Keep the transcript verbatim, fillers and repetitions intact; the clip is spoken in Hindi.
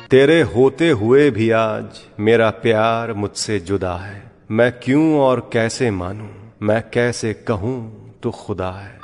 तेरे होते हुए भी आज मेरा प्यार मुझसे जुदा है। मैं क्यों और कैसे मानूं, मैं कैसे कहूं तू खुदा है।